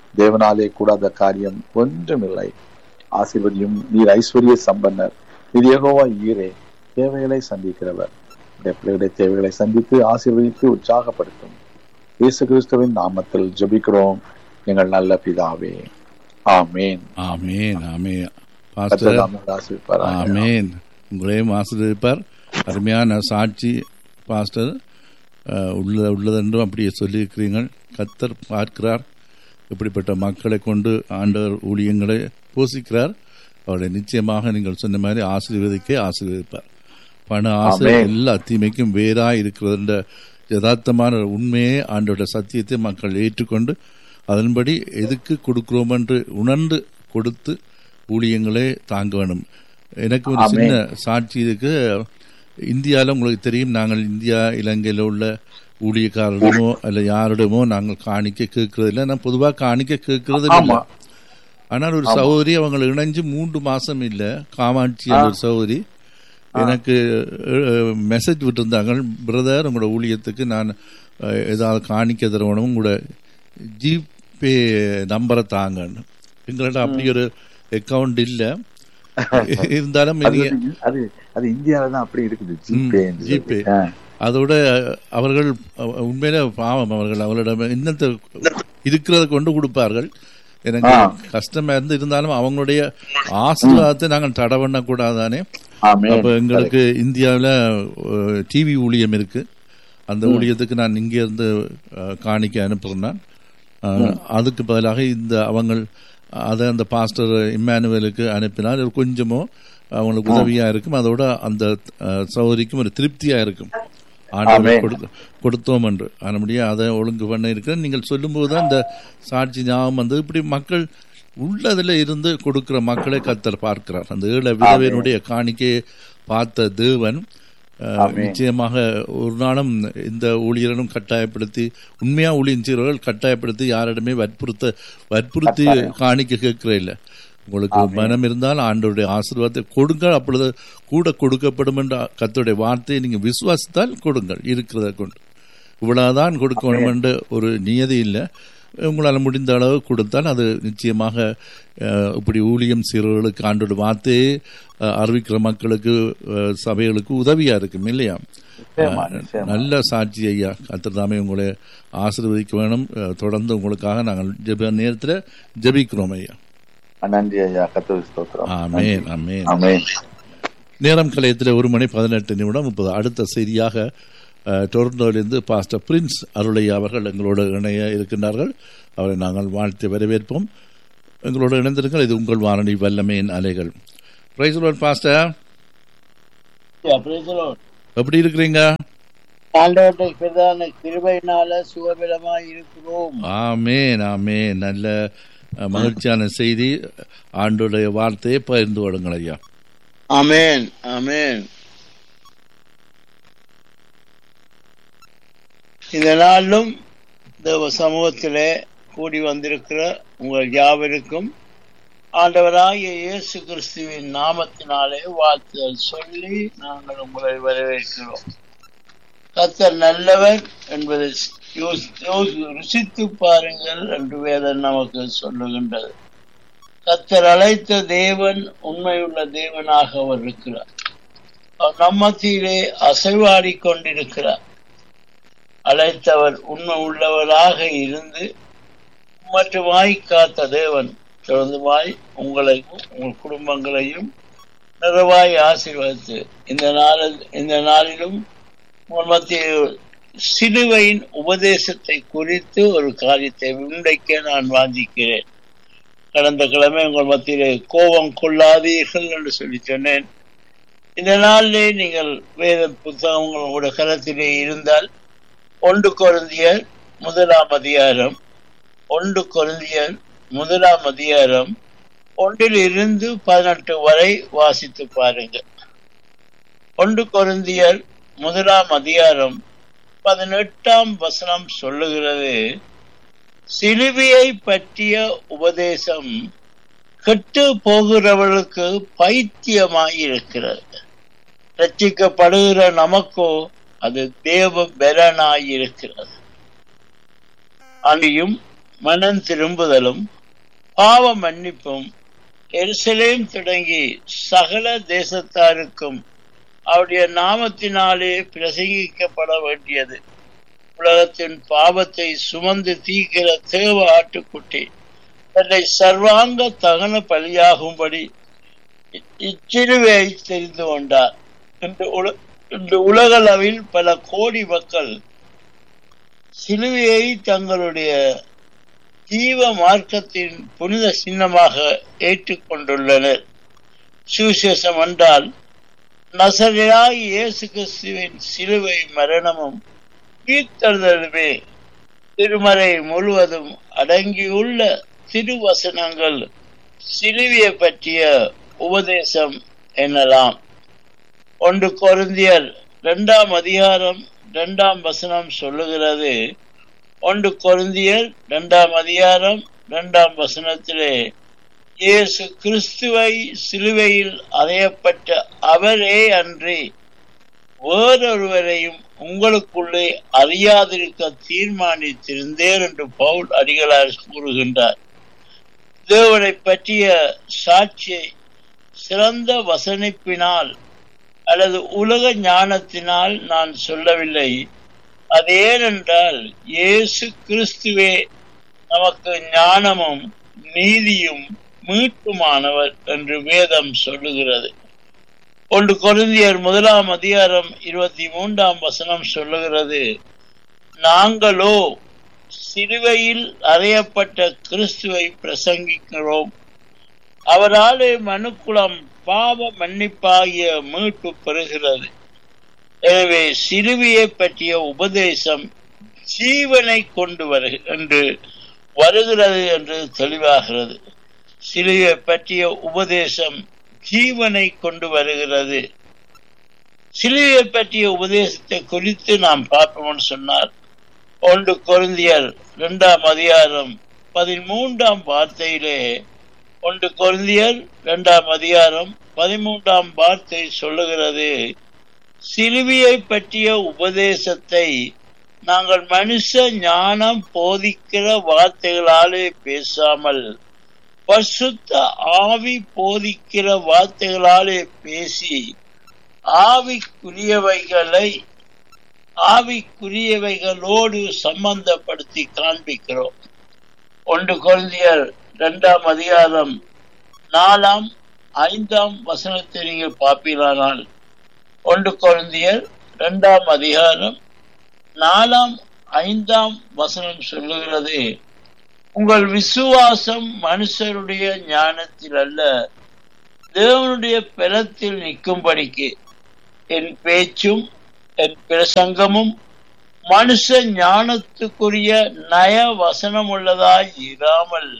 தேவனாலே கூடாத காரியம் ஒன்றுமில்லை. ஆசீர்வதியும். நீர் ஐஸ்வர்ய சம்பன்னர், நீர் யெகோவா ஈரே, தேவைகளை சந்திக்கிறவர். பிள்ளைகளுடைய தேவைகளை சந்தித்து ஆசீர்வதித்து உற்சாகப்படுத்தும். இயேசு கிறிஸ்துவின் நாமத்தில் ஜெபிக்கிறோம் எங்கள் நல்ல பிதாவே. ஆமேன். ஆமேன். ஆமேன். பாஸ்டர் ஆமேன். உங்களையும் ஆசீர்வதிப்பார். அருமையான சாட்சி பாஸ்டர். உள்ள உள்ளதென்றும் அப்படியே சொல்லியிருக்கிறீர்கள். கர்த்தர் பார்க்கிறார். இப்படிப்பட்ட மக்களை கொண்டு ஆண்டவர் ஊழியங்களை போஷிக்கிறார். அவரை நிச்சயமாக நீங்கள் சொன்ன மாதிரி ஆசீர்வதிக்க ஆசீர்வதிப்பார். பண ஆசை எல்லா தீமைக்கும் வேறாய் இருக்கிறது யதார்த்தமான உண்மையே ஆண்டோட சத்தியத்தை மக்கள் ஏற்றுக்கொண்டு அதன்படி எதுக்கு கொடுக்கிறோம் என்று உணர்ந்து கொடுத்து ஊழியங்களே தாங்க வேணும். எனக்கு ஒரு சின்ன சாட்சி இருக்கு. இந்தியாவில் உங்களுக்கு தெரியும், நாங்கள் இந்தியா இலங்கையில் உள்ள ஊழியக்காரரிடமோ அல்ல யாரிடமோ நாங்கள் காணிக்க கேட்கறது இல்லை. நான் பொதுவாக காணிக்க கேட்கறது இல்லை. ஆனால் ஒரு சகோதரி அவங்க இணைஞ்சு மூன்று மாசம் இல்லை, காமாட்சி ஒரு சகோதரி எனக்கு மெசேஜ் விட்டுருந்தாங்க. பிரதர், உங்களோட ஊழியத்துக்கு நான் ஏதாவது காணிக்க தரணும், உங்களோட ஜிபே நம்பரை தாங்கன்னு. எங்கள்கிட்ட அப்படி ஒரு அக்கௌண்ட் இல்லை. இருந்தாலும் ஜிபே அதோட அவர்கள் உண்மையில பாவம், அவர்கள் அவர்களிடம் இன்னத்தை இருக்கிறத கொண்டு கொடுப்பார்கள். எனக்கு கஷ்டமா இருந்து இருந்தாலும் அவங்களுடைய ஆசீர்வாதத்தை நாங்கள் தடை பண்ண கூடாதானே. அப்ப எங்களுக்கு இந்தியாவில் டிவி ஊழியம் இருக்கு. அந்த ஊழியத்துக்கு நான் இங்க இருந்து காணிக்க அனுப்புறேன். அதுக்கு பதிலாக இந்த அவங்க அதை அந்த பாஸ்டர் இம்மானுவேலுக்கு அனுப்பினால் கொஞ்சமோ அவங்களுக்கு உதவியா இருக்கும். அதோட அந்த சகோதரிக்கும் ஒரு திருப்தியா இருக்கும். ஆண்டவர் கொடுத்தோம் என்று ஆனபடியா அதை ஒழுங்கு பண்ண இருக்கிறேன். நீங்கள் சொல்லும் போதுதான் இந்த சாட்சி ஞாபகம் வந்து இப்படி மக்கள் உள்ளதுல இருந்து கொடுக்கிற மக்களை கர்த்தர் பார்க்கிறார். அந்த ஏழை விதவையினுடைய காணிக்கையை பார்த்த தேவன் நிச்சயமாக ஒரு நாளும் இந்த ஊழியரும் கட்டாயப்படுத்தி, உண்மையா ஊழியம் செய்கிறவர்கள் கட்டாயப்படுத்தி யாரிடமே வற்புறுத்த வற்புறுத்தி காணிக்க கேட்கிற இல்லை. உங்களுக்கு மனம் இருந்தால் ஆண்டவருடைய ஆசீர்வாதத்தை கொடுங்கள், அப்பொழுது கூட கொடுக்கப்படும் என்ற கர்த்தருடைய வார்த்தையை நீங்க விசுவாசித்தால் கொடுங்கள். இருக்கிறத கொண்டு இவ்வளவுதான் கொடுக்கணும் என்ற ஒரு நியதி இல்லை. உங்களால் முடிந்த அளவு கொடுத்தால் அது நிச்சயமாக இப்படி ஊழியம் செய்கிறவர்களுக்கு ஆண்டோட வார்த்தையை அறிவிக்கிற மக்களுக்கு சபைகளுக்கு உதவியா இருக்கும் இல்லையா? நல்ல சாட்சி ஐயா. கர்த்தர் தாமே உங்களை ஆசீர்வதிக்க வேணும். தொடர்ந்து உங்களுக்காக நாங்கள் ஜெப நேரத்தில் ஜெபிக்கிறோம் ஐயா. நன்றி ஐயா. கர்த்தருக்கு ஸ்தோத்திரம். ஆமென். ஆமென். ஆமென். நேரம் கலையத்தில் ஒரு மணி பதினெட்டு நிமிடம் முப்பது. அடுத்த செய்தியாக டொரண்டோவிலிருந்து பாஸ்டர் பிரின்ஸ் அருளையா அவர்கள் எங்களோடு இணைய இருக்கின்றார்கள். அவரை நாங்கள் வாழ்த்து வரவேற்போம். எங்களோடு இணைந்திருங்கள். இது உங்கள் வானொலி வல்லமையின் அலைகள். Praise the Lord pastor. எப்படி இருக்கிறீங்க? ஆண்டவருடைய பிரதான கிருபையினால சுகபலமாய் இருக்கிறோம். ஆமென். ஆமென். நல்ல மகிழ்ச்சியான செய்தி. ஆண்டவருடைய வார்த்தையை பகிர்ந்து விடுங்கள் ஐயா. ஆமென். ஆமென். இந்த நாளிலும் தேவ சமூகத்திலே கூடி வந்திருக்கிற உங்கள் யாவருக்கும் ஆண்டவராகிய இயேசு கிறிஸ்துவின் நாமத்தினாலே வாழ்த்துதல் சொல்லி நாங்கள் உங்களை வரவேற்கிறோம். கர்த்தர் நல்லவர் என்பதை ருசித்து பாருங்கள் என்று வேதம் நமக்கு சொல்லுகின்றது. கர்த்தர் அழைத்த தேவன் உண்மையுள்ள தேவனாக அவர் இருக்கிறார். அவர் நம்மத்திலே அசைவாடி கொண்டிருக்கிறார். அழைத்தவர் உண்மை உள்ளவராக இருந்து மட்டுமாய் காத்த தேவன் தொடர்ந்துமாய் உங்களையும் உங்கள் குடும்பங்களையும் நிறைவாய் ஆசீர்வதித்து இந்த நாளில் இந்த நாளிலும் உங்கள் மத்தியில் சிலுவையின் உபதேசத்தை குறித்து ஒரு காரியத்தை முன்வைக்க நான் வாஞ்சிக்கிறேன். கடந்த கிழமை உங்கள் மத்தியிலே கோபம் கொள்ளாதீர்கள் என்று சொல்லி சொன்னேன். இந்த நாளிலே நீங்கள் வேத புத்தகம் உங்களுடைய கரத்திலே இருந்தால் ஒன்று கொரிந்தியர் முதலாம் அதிகாரம் ஒன்று கொரிந்தியர் முதலாம் அதிகாரம் ஒன்றில் இருந்து பதினெட்டு வரை வாசித்து பாருங்கள். ஒன்று கொரிந்தியர் முதலாம் அதிகாரம் பதினெட்டாம் வசனம் சொல்லுகிறது, சிலுவையை பற்றிய உபதேசம் கெட்டு போகிறவர்களுக்கு பைத்தியமாயிருக்கிறது, ரட்சிக்கப்படுகிற நமக்கோ அது தேவ பலனாயிருக்கிறது. அணியும் மனம் திரும்புதலும் பாவ மன்னிப்பும் எருசலேம் தொடங்கி சகல தேசத்தாருக்கும் அவருடைய நாமத்தினாலே பிரசங்கிக்கப்பட வேண்டியது. உலகத்தின் பாவத்தை சுமந்து தீர்க்கிற தேவ ஆட்டுக்குட்டி தன்னை சர்வாங்க தகன பலியாகும்படி இச்சிலுவையை தெரிந்து கொண்டார். இன்று உலகளவில் பல கோடி மக்கள் சிலுவையை தங்களுடைய ஜீவ மார்க்கத்தின் புனித சின்னமாக ஏற்றுக்கொண்டுள்ளனர். சுவிசேஷம் என்றால் நசரேயனாகிய இயேசு கிறிஸ்துவின் சிலுவை மரணமும் உயிர்த்தெழுதலுமே. திருமறை முழுவதும் அடங்கியுள்ள திருவசனங்கள் சிலுவையை பற்றிய உபதேசம் எனலாம். ஒன்று கொரிந்தியர் இரண்டாம் அதிகாரம் இரண்டாம் வசனம் சொல்லுகிறது. ஒன்று கொரிந்தியர் இரண்டாம் அதிகாரம் இரண்டாம் வசனத்திலே இயேசு கிறிஸ்துவை சிலுவையில் அறையப்பட்ட அவரே அன்றி வேறொருவரையும் உங்களுக்குள்ளே அறியாதிருக்க தீர்மானித்திருந்தேன் என்று பவுல் அடிகளார் கூறுகின்றார். தேவனை பற்றிய சாட்சியை சிறந்த வசனிப்பினால் அல்லது உலக ஞானத்தினால் நான் சொல்லவில்லை. அது ஏனென்றால் இயேசு கிறிஸ்துவே நமக்கு ஞானமும் நீதியும் மீட்புமானவர் என்று வேதம் சொல்லுகிறது. ஒன்று கொரிந்தியர் முதலாம் அதிகாரம் இருபத்தி மூன்றாம் வசனம் சொல்லுகிறது. நாங்களோ சிலுவையில் அறையப்பட்ட கிறிஸ்துவை பிரசங்கிக்கிறோம். அவராலே மனுக்குலம் பாவ மன்னிப்பாகிய மீட்பு பெறுகிறது. எனவே சிலுவையை பற்றிய உபதேசம் ஜீவனை கொண்டு வரு என்று வருகிறது என்று தெளிவாகிறது. சிலுவையை பற்றிய உபதேசம் ஜீவனை கொண்டு வருகிறது. சிலுவையை பற்றிய உபதேசத்தை குறித்து நாம் பார்ப்போம்னு சொன்னார். ஒன்று கொரிந்தியர் இரண்டாம் அதிகாரம் பதிமூன்றாம் வார்த்தையிலே ஒன்று கொரிந்தியர் இரண்டாம் அதிகாரம் பதிமூன்றாம் வார்த்தை சொல்லுகிறது. சிலுவையை பற்றிய உபதேசத்தை நாங்கள் மனுஷ ஞானம் போதிக்கிற வார்த்தைகளாலே பேசாமல் பரிசுத்த ஆவி போதிக்கிற வார்த்தைகளாலே பேசி ஆவிக்குரியவைகளை ஆவிக்குரியவைகளோடு சம்பந்தப்படுத்தி காண்பிக்கிறோம். ஒன்று கொரிந்தியர் இரண்டாம் அதிகாரம் நாலாம் ஐந்தாம் வசனத்தை நீங்கள் பார்ப்பீர்களானால் ஒன்று கொரிந்தியர் இரண்டாம் அதிகாரம் நாலாம் ஐந்தாம் வசனம் சொல்லுகிறது. உங்கள் விசுவாசம் மனுஷருடைய ஞானத்தில் அல்ல தேவனுடைய பலத்தில் நிற்கும்படிக்கு என் பேச்சும் என் பிரசங்கமும் மனுஷ ஞானத்துக்குரிய நய வசனம் உள்ளதாய் இராமல்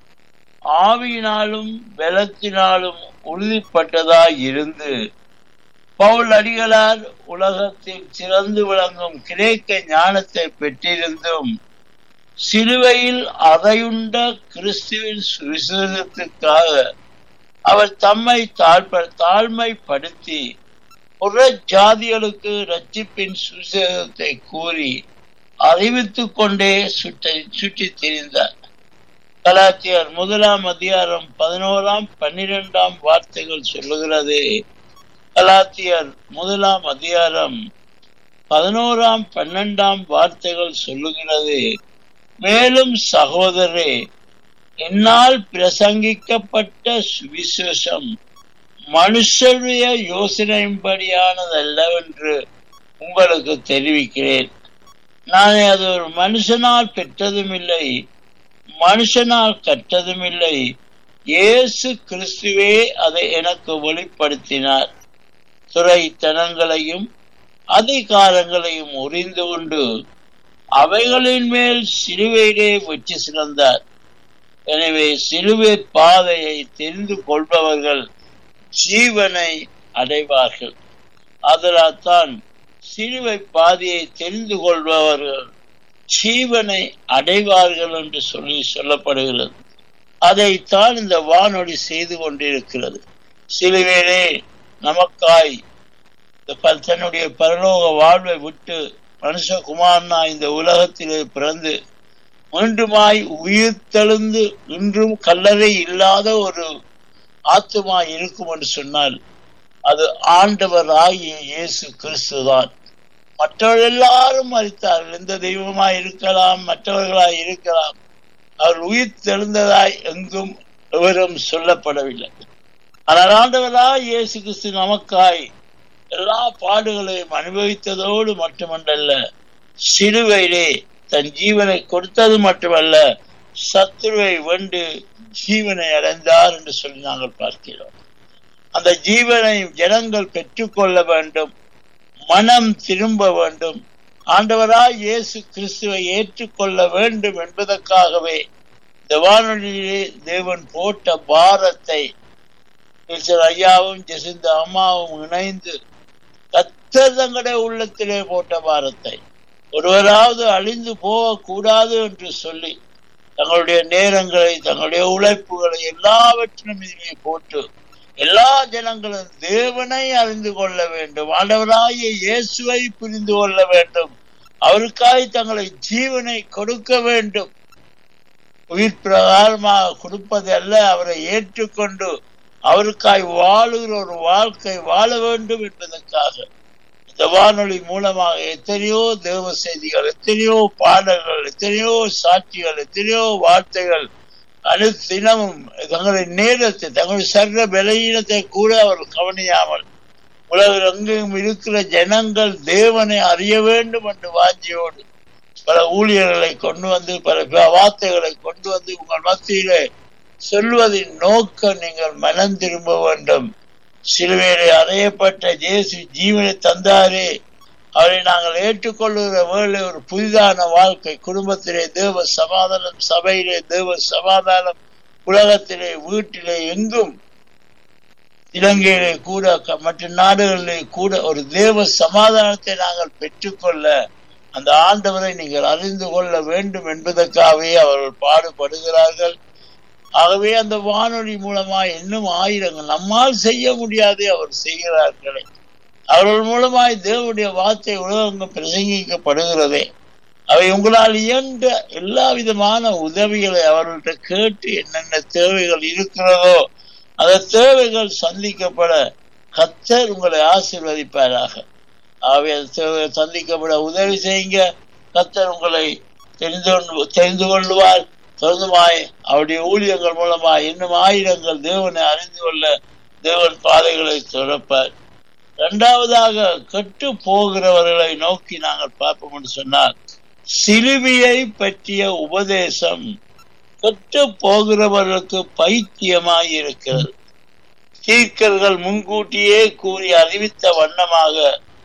ஆவியினாலும் பலத்தினாலும் உறுதிப்பட்டதாய் இருந்து பவுல் அடிகளார் உலகத்தில் சிறந்து விளங்கும் கிரேக்க ஞானத்தை பெற்றிருந்தும் சிலுவையில் அதையுண்ட கிறிஸ்துவின் சுவிசேஷத்துக்காக அவர் தம்மை தாழ்மைப்படுத்தி புற ஜாதிகளுக்கு ரட்சிப்பின் சுவிசேஷத்தை கூறி அறிவித்துக் கொண்டே சுற்றி சுற்றி திரிந்தார். கலாத்தியர் முதலாம் அதிகாரம் பதினோராம் பன்னிரெண்டாம் வார்த்தைகள் சொல்லுகிறது. கலாத்தியர் முதலாம் அதிகாரம் பதினோராம் பன்னெண்டாம் வார்த்தைகள் சொல்லுகிறது. மேலும் சகோதரரே, என்னால் பிரசங்கிக்கப்பட்ட சுவிசேஷம் மனுஷருடைய யோசனையின்படியானதல்லவென்று உங்களுக்கு தெரிவிக்கிறேன். நான் அது ஒரு மனுஷனால் பெற்றதும் இல்லை, மனுஷனால் கற்றதும் இல்லை. இயேசு கிறிஸ்துவே அதை எனக்கு வெளிப்படுத்தினார். துறைத்தனங்களையும் அதிகாரங்களையும் உரிந்து கொண்டு அவைகளின் மேல் சிலுவையிலே வெற்றி சிறந்தார். எனவே சிலுவை பாதையை தெரிந்து கொள்பவர்கள் ஜீவனை அடைவார்கள். அதனால் தான் சிலுவை பாதையை தெரிந்து கொள்பவர்கள் ஜீவனை அடைவார்கள் என்று சொல்லி சொல்லப்படுகிறது. அதைத்தான் இந்த வானொலி செய்து கொண்டிருக்கிறது. சிலுவையிலே நமக்காய் தன்னுடைய பரலோக வாழ்வை விட்டு மனுஷகுமாரனா இந்த உலகத்திலே பிறந்து மீண்டுமாய் உயிர் தெழுந்து இன்றும் கல்லறை இல்லாத ஒரு ஆத்துமா இருக்கும் என்று சொன்னால் அது ஆண்டவராகிய இயேசு கிறிஸ்துதான். மற்றவர்கள் எல்லாரும் மரித்தார்கள், எந்த தெய்வமாய் இருக்கலாம், மற்றவர்களாய் இருக்கலாம். அவர் உயிர் தெழுந்ததாய் எங்கும் எவரும் சொல்லப்படவில்லை. ஆனால் ஆண்டவராய் இயேசு கிறிஸ்து நமக்காய் எல்லா பாடுகளையும் அனுபவித்ததோடு மட்டுமன்றல்ல, சிலுவையிலே தன் ஜீவனை கொடுத்தது மட்டுமல்ல, சத்துருவை வென்று ஜீவனை அடைந்தார் என்று சொல்லி நாங்கள் பார்க்கிறோம். அந்த ஜீவனை ஜனங்கள் பெற்றுக்கொள்ள வேண்டும், மனம் திரும்ப வேண்டும், ஆண்டவராய் இயேசு கிறிஸ்துவை ஏற்றுக்கொள்ள வேண்டும் என்பதற்காகவே இந்த வானொலியிலே தேவன் போட்ட பாரத்தை ஐயாவும் ஜெசிந்த அம்மாவும் இணைந்து கர்த்தர் தங்களுடைய உள்ளத்திலே போட்ட பாரத்தை ஒருவராவது அழிந்து போகக்கூடாது என்று சொல்லி தங்களுடைய நேரங்களை, தங்களுடைய உழைப்புகளை எல்லாவற்றிலும் இதிலே போட்டு எல்லா ஜனங்களும் தேவனை அறிந்து கொள்ள வேண்டும், ஆண்டவராகிய இயேசுவை புரிந்து கொள்ள வேண்டும், அவருக்காய் தங்களை ஜீவனை கொடுக்க வேண்டும். உயிர் பிரகாரமாக கொடுப்பது அல்ல, அவரை ஏற்றுக்கொண்டு அவருக்காய் வாழுகிற ஒரு வாழ்க்கை வாழ வேண்டும் என்பதற்காக இந்த வானொலி மூலமாக எத்தனையோ தேவ செய்திகள், எத்தனையோ பாடல்கள், எத்தனையோ சாட்சிகள், எத்தனையோ வார்த்தைகள் அனுதினமும் தங்களுடைய நேரத்தை, தங்களுடைய சர்வ பலவீனத்தை கூட அவர் கவனியாமல் உலகில் எங்கும் இருக்கிற ஜனங்கள் தேவனை அறிய வேண்டும் என்று வாஞ்சியோடு பல ஊழியர்களை கொண்டு வந்து, பல வார்த்தைகளை கொண்டு வந்து உங்கள் மத்தியிலே சொல்வதின் நோக்கம் நீங்கள் மனம் திரும்ப வேண்டும். சிலுவையிலே அறையப்பட்ட இயேசு ஜீவனை தந்தாரே, அவரை நாங்கள் ஏற்றுக்கொள்ளுகிற வேளை ஒரு புதிதான வாழ்க்கை, குடும்பத்திலே தேவ சமாதானம், சபையிலே தேவ சமாதானம், உலகத்திலே, வீட்டிலே, எங்கும், இலங்கையிலே கூட மற்ற நாடுகளிலே கூட ஒரு தேவ சமாதானத்தை நாங்கள் பெற்றுக்கொள்ள அந்த ஆண்டவரை நீங்கள் அறிந்து கொள்ள வேண்டும் என்பதற்காகவே அவர்கள் பாடுபடுகிறார்கள். ஆகவே அந்த வானொலி மூலமா இன்னும் ஆயிரங்கள் நம்மால் செய்ய முடியாதே அவர் செய்கிறார்களே, அவர்கள் மூலமாய் தேவனுடைய வார்த்தை உலகெங்கும் பிரசங்கிக்கப்படுகிறதே, அவை உங்களால் இயன்ற எல்லா விதமான உதவிகளை அவர்கள்ட்ட கேட்டு என்னென்ன தேவைகள் இருக்கிறதோ அந்த தேவைகள் சந்திக்கப்பட கர்த்தர் உங்களை ஆசீர்வதிப்பாராக. ஆகவே அந்த தேவைகள் சந்திக்கப்பட உதவி செய்யுங்க. கர்த்தர் உங்களை தெரிந்து தெரிந்து கொள்வார். தொடர்ந்துமாய் அவருடைய ஊழியங்கள் மூலமாய் இன்னும் ஆயிரங்கள் தேவனை அறிந்து கொள்ள தேவன் பாதைகளை திறப்பார். இரண்டாவதாக, கெட்டு போகிறவர்களை நோக்கி நாங்கள் பார்ப்போம் என்று சொன்னால், சிலுவையை பற்றிய உபதேசம் கெட்டு போகிறவர்களுக்கு பைத்தியமாய் இருக்கிறது. தீர்க்கர்கள் முன்கூட்டியே கூறி அறிவித்த வண்ணமாக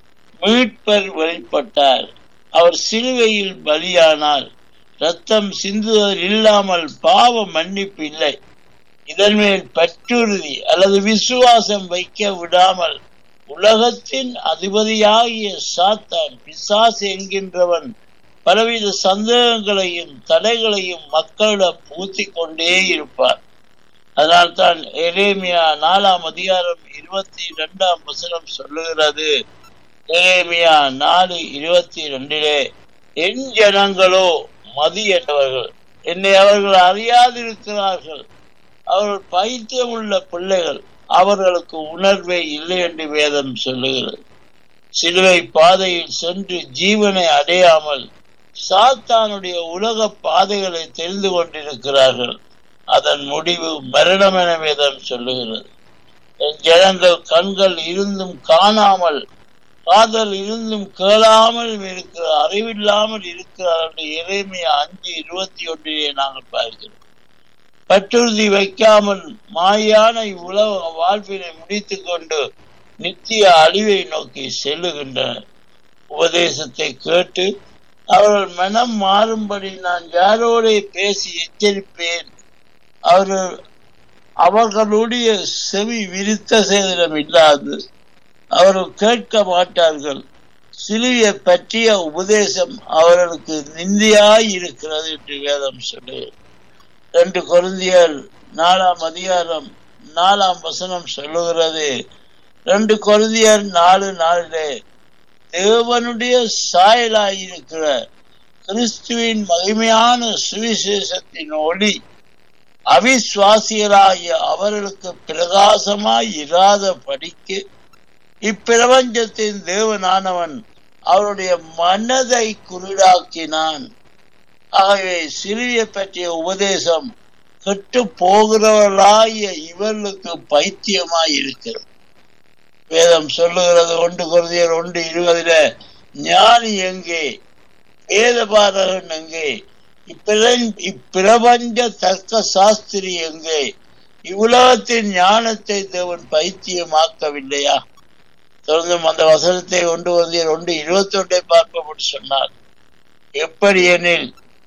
மீட்பர் வெளிப்பட்டார். அவர் சிலுவையில் பலியானார். ரத்தம் சிந்துதல் இல்லாமல் பாவ மன்னிப்பு இல்லை. இதன் மேல் பற்றுறுதி அல்லது விசுவாசம் வைக்க விடாமல் உலகத்தின் அதிபதியாகிய சாத்தான், பிசாசு என்கின்றவன் பலவித சந்தேகங்களையும் தடைகளையும் மக்களிடம் பூத்தி கொண்டே இருப்பார். அதனால்தான் எரேமியா நாலாம் அதிகாரம் இருபத்தி இரண்டாம் வசனம் சொல்லுகிறது. எரேமியா நாலு இருபத்தி ரெண்டிலே, என் ஜனங்களோ மதியற்றவர்கள், என்னை அவர்கள் அறியாதிருக்கிறார்கள், அவர்கள் பைத்தியம் உள்ள பிள்ளைகள், அவர்களுக்கு உணர்வே இல்லை என்று வேதம் சொல்லுகிறது. சிலுவை பாதையில் சென்று ஜீவனை அடையாமல் சாத்தானுடைய உலக பாதைகளை தெரிந்து கொண்டிருக்கிறார்கள். அதன் முடிவு மரணம் என வேதம் சொல்லுகிறது. என் ஜனங்கள் கண்கள் இருந்தும் காணாமல், காதல் இருந்தும் கேளாமல் இருக்கிற, அறிவில்லாமல் இருக்கிறார்கள். எரேமியா அஞ்சு இருபத்தி ஒன்றிலே நாங்கள் பார்க்கிறோம். பற்றுறுதி வைக்காமல் மாயான இவ்வுலக வாழ்வினை முடித்துக் கொண்டு நித்திய அழிவை நோக்கி செல்லுகின்றனர். உபதேசத்தை கேட்டு அவர்கள் மனம் மாறும்படி நான் யாரோட பேசி எச்சரிப்பேன். அவர்கள் அவர்களுடைய செவி விருத்த சேதனம் இல்லாது அவர்கள் கேட்க மாட்டார்கள். சிலுவையை பற்றிய உபதேசம் அவர்களுக்கு நிந்தையாய் இருக்கிறது என்று வேதம் சொல்லுகிறது. ரெண்டு கொரிந்தியர் நாலாம் அதிகாரம் நாலாம் வசனம் சொல்லுகிறது. ரெண்டு கொரிந்தியர் நாலு நாளிலே, தேவனுடைய சாயலாயிருக்கிற கிறிஸ்துவின் மகிமையான சுவிசேஷத்தின் ஒளி அவிசுவாசிகளாகிய அவர்களுக்கு பிரகாசமாய் இராத படிக்கு இப்பிரபஞ்சத்தின் தேவனானவன் அவருடைய மனதை குருடாக்கினான். ஆகவே சிலுவையை பற்றிய உபதேசம் கெட்டு போகிறவர்களாகிய இவர்களுக்கு பைத்தியமாய் இருக்கிறது. வேதம் சொல்லுகிறது ஒன்று கொரிந்தியர் ஒன்று இருபதுல, ஞானி எங்கே, வேதபாரகன் எங்கே, இப்பிரபஞ்ச தர்க்க சாஸ்திரி எங்கே, இவ்வுலகத்தின் ஞானத்தை தேவன் பைத்தியமாக்கவில்லையா? தொடர்ந்து அந்த வசனத்தை ஒன்று கொரிந்தியர் ஒன்று இருபத்தி ஒன்றை பார்ப்போம் சொன்னார். எப்படி எனில்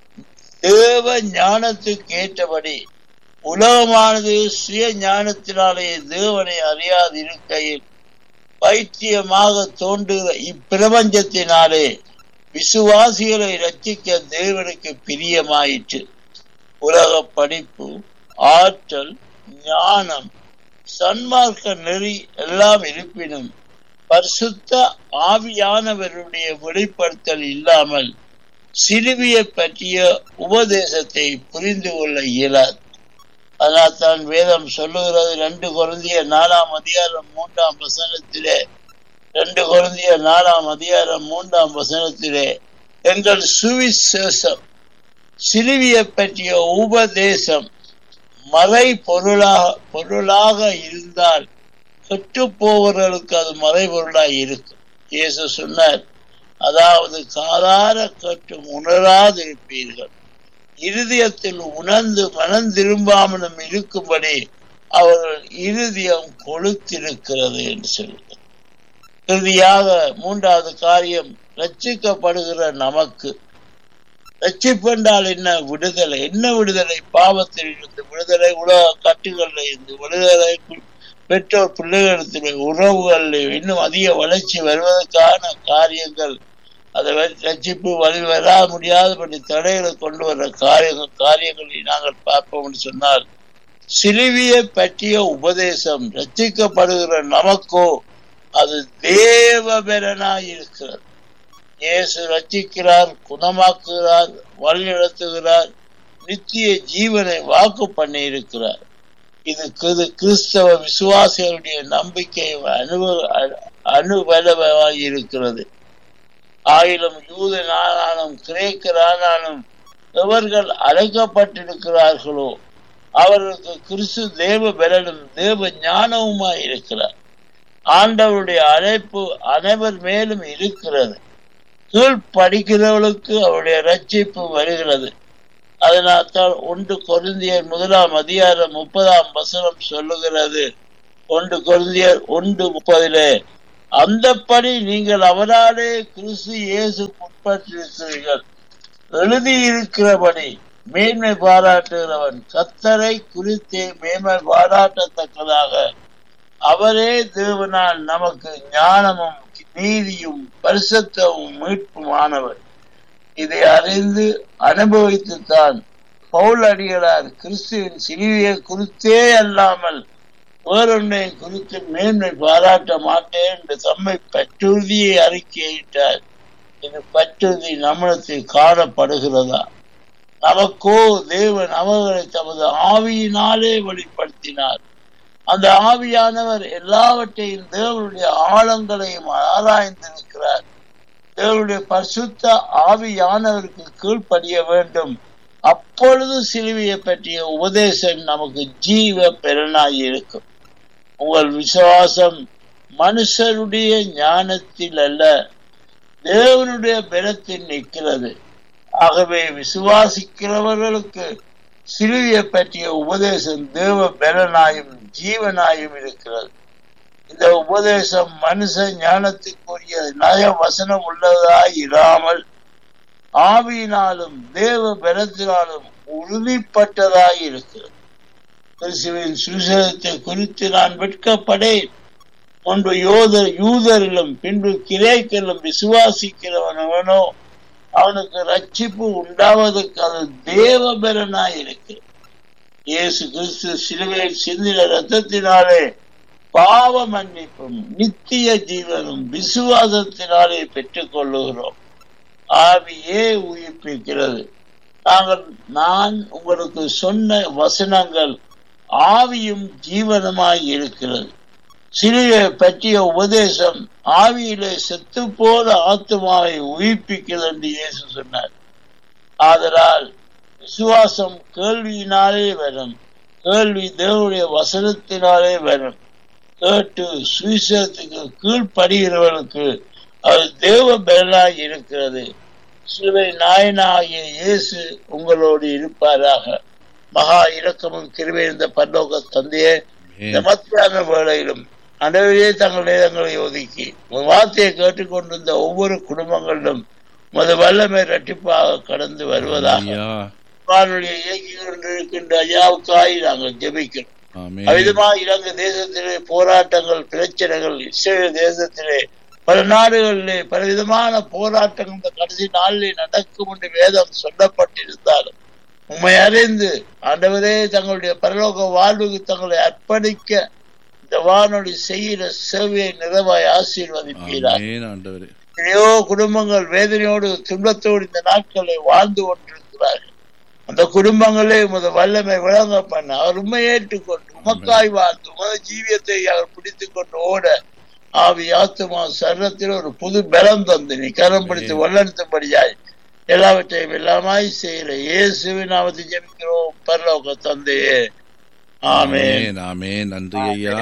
தேவ ஞானத்துக்கு ஏற்றபடி உலகமானது சுய ஞானத்தினாலே தேவனை அறியாது இருக்கையில் பைத்தியமாக தோன்றுகிற இப்பிரபஞ்சத்தினாலே விசுவாசிகளை ரட்சிக்க தேவனுக்கு பிரியமாயிற்று. உலக படிப்பு, ஆற்றல், ஞானம், சன்மார்க்க நெறி எல்லாம் இருப்பினும் பரிசுத்த ஆவியானவருடைய வெளிப்படுத்தல் இல்லாமல் சிலுவையை பற்றிய உபதேசத்தை புரிந்து கொள்ள இயலாது. அதனால் தான் வேதம் சொல்லுகிறது ரெண்டு கொரிந்தியர் நாலாம் அதிகாரம் மூன்றாம் வசனத்திலே ரெண்டு கொரிந்தியர் நாலாம் அதிகாரம் மூன்றாம் வசனத்திலே எங்கள் சுவிசேஷம் சிலுவையை பற்றிய உபதேசம் மறை பொருளாக பொருளாக இருந்தால் கெட்டு போவர்களுக்கு அது மறை பொருளாக இருக்கும். இயேசு சொன்னார், அதாவது காதார கற்றும் உணராதிருப்பீர்கள், இருதயத்தில் உணர்ந்து மனம் திரும்பாமலும் இருக்கும்படி அவர்கள் இருதயம் கொளுத்திருக்கிறது என்று சொல்லுங்கள். இறுதியாக மூன்றாவது காரியம், ரட்சிக்கப்படுகிற நமக்கு. ரட்சிப்பு என்றால் என்ன? விடுதலை. என்ன விடுதலை? பாவத்தில் இருந்து விடுதலை, உலக கட்டுகளில் இருந்து விடுதலை, பெற்றோர் பிள்ளைகளிடத்தில் உறவுகளில் இன்னும் அதிக வளர்ச்சி வருவதற்கான காரியங்கள், அதை ரட்சிப்பு வழி வர முடியாதபடி தடைகளை கொண்டு வர காரியங்கள் காரியங்களை நாங்கள் பார்ப்போம் என்று சொன்னால், சிலுவையை பற்றிய உபதேசம் ரட்சிக்கப்படுகிற நமக்கோ அது தேவபெலனாய் இருக்கிறது. இயேசு ரட்சிக்கிறார், குணமாக்குகிறார், வழிநடத்துகிறார், நித்திய ஜீவனை வாக்கு பண்ணி இருக்கிறார். இது கிறிஸ்தவ விசுவாசிகளுடைய நம்பிக்கை அனுபவ அனுபவமாய் இருக்கிறது. ஆயிலும் யூதனானாலும் கிரேக்கரானாலும் எவர்கள் அழைக்கப்பட்டிருக்கிறார்களோ அவர்களுக்கு கிறிஸ்து தேவ பலனும் தேவ ஞானவுமாய் இருக்கிறார். ஆண்டவருடைய அழைப்பு அனைவர் மேலும் இருக்கிறது. கீழ் படிக்கிறவர்களுக்கு அவருடைய ரட்சிப்பு வருகிறது. அதனால் தான் ஒன்று கொரிந்தியர் முதலாம் அதிகாரம் முப்பதாம் வசனம் சொல்லுகிறது. ஒன்று கொரிந்தியர் ஒன்று முப்பதிலே, அந்தப்படி நீங்கள் அவராலே கிறிஸ்து இயேசு உட்பட்டிருக்கிறீர்கள். எழுதியிருக்கிறபடி மேன்மை பாராட்டுகிறவன் கர்த்தரை குறித்தே மேன்மை பாராட்டத்தக்கதாக அவரே தேவனால் நமக்கு ஞானமும் நீதியும் பரிசுத்தமும் மீட்புமானவர். இதை அறிந்து அனுபவித்துத்தான் பவுல் அடிகளார் கிறிஸ்துவின் சிலுவையை குறித்தே அல்லாமல் வேறொன்றை குறித்து மேன்மை பாராட்ட மாட்டேன் என்று தம்மை பற்றுறுதியை அறிக்கையிட்டார். இந்த பற்றுறுதி நம்மிடத்தில் காணப்படுகிறதா? நமக்கோ தேவன் அவர்களை தமது ஆவியினாலே வெளிப்படுத்தினார். அந்த ஆவியானவர் எல்லாவற்றையும் தேவனுடைய ஆழங்களையும் ஆராய்ந்திருக்கிறார். தேவனுடைய பரிசுத்த ஆவியானவருக்கு கீழ்ப்படிய வேண்டும். அப்பொழுது சிலுவையை பற்றிய உபதேசம் நமக்கு ஜீவ பெறனாய் இருக்கும். உங்கள் விசுவாசம் மனுஷருடைய ஞானத்தில் அல்ல, தேவனுடைய பலத்தில் நிற்கிறது. ஆகவே விசுவாசிக்கிறவர்களுக்கு சிலுவையை பற்றிய உபதேசம் தேவ பலனாயும் ஜீவனாயும் இருக்கிறது. இந்த உபதேசம் மனுஷ ஞானத்துக்குரிய நய வசனம் உள்ளதாய் இராமல் ஆவியினாலும் தேவ பலத்தினாலும் உறுதிப்பட்டதாய் இருக்கிறது. கிறிஸ்துவின் சுவிசேஷத்தை குறித்து நான் வெட்கப்படேன். முன்பு யோதர் யூதரிலும் பின்பு கிரேக்கிலும் விசுவாசிக்கிறவனவனோ அவனுக்கு ரட்சிப்பு உண்டாவதற்கு அது தேவபலனாய் இருக்கு. இயேசு கிறிஸ்து சிலுவையில் சிந்தின ரத்தத்தினாலே பாவ மன்னிப்பும் நித்திய ஜீவனும் விசுவாசத்தினாலே பெற்றுக் கொள்ளுகிறோம். ஆவியே உயிர்ப்பிக்கிறது. நாங்கள் நான் உங்களுக்கு சொன்ன வசனங்கள் ஆவியும் ஜீவனமாய் இருக்கிறது. சிலுவையை பற்றிய உபதேசம் ஆவியிலே செத்து போல ஆத்மாவை உயிர்ப்பிக்கிறது என்று இயேசு சொன்னார். ஆதலால் விசுவாசம் கேள்வியினாலே வரும், கேள்வி தேவனுடைய வசனத்தினாலே வரும். கேட்டு சுவிசேஷத்துக்கு கீழ்ப்படுகிறவர்களுக்கு அது தேவ பலனாய் இருக்கிறது. சிலுவை நாயனாகிய இயேசு உங்களோடு இருப்பாராக. மகா இரக்கமும் கிருபை இருந்த பரலோக தந்தையே, இந்த மத்தியான வேளையிலும் அனைவரே தங்கள் நேரங்களை ஒதுக்கி வார்த்தையை கேட்டுக்கொண்டிருந்த ஒவ்வொரு குடும்பங்களிலும் மது வல்லமை இரட்டிப்பாக கடந்து வருவதாக வானொலியை இயக்கி கொண்டிருக்கின்ற ஐயாவுக்காய் நாங்கள் ஜெபிக்கிறோம். அவ்விதமாக இலங்கை தேசத்திலே போராட்டங்கள், பிரச்சனைகள், இஸ்ரேல் தேசத்திலே பல நாடுகளிலே பலவிதமான போராட்டங்கள் இந்த கடைசி நாளிலே நடக்கும் என்று வேதம் சொல்லப்பட்டிருந்தாலும் உண்மை அறிந்து ஆண்டவரே தங்களுடைய பரலோக வாழ்வுக்கு தங்களை அர்ப்பணிக்க இந்த வானொலி செய்கிற சேவையை நிறைவாய் ஆசீர்வதிப்பீராக. எத்தனையோ குடும்பங்கள் வேதனையோடு துன்பத்தோடு இந்த நாட்களை வாழ்ந்து கொண்டிருக்கிறார்கள். அந்த குடும்பங்களே உமது வல்லமை விளங்க பண்ண அவர் உண்மை ஏற்றுக்கொண்டு உமக்காய் வாழ்ந்து உமது ஜீவியத்தை அவர் பிடித்துக் கொண்டு ஓட ஆவி ஆத்துமா சரீரத்தில் ஒரு புது பலம் தந்து நீ கரம் பிடித்து வல்லெடுத்தபடியாய் எல்லாவற்றையும் எல்லாமாய் செய்கிற இயேசுவின் நாமத்தை ஜெபிக்கிறோம் பரலோக தந்தையே. ஆமென். ஆமென். நன்றி ஐயா.